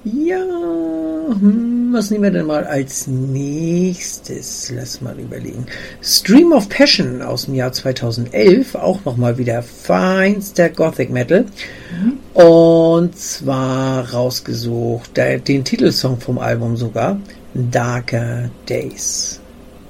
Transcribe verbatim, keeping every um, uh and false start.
Ja, hm, was nehmen wir denn mal als nächstes? Lass mal überlegen. Stream of Passion aus dem Jahr zweitausendelf, auch nochmal wieder feinster Gothic Metal. Mhm. Und zwar rausgesucht, der, den Titelsong vom Album sogar, Darker Days.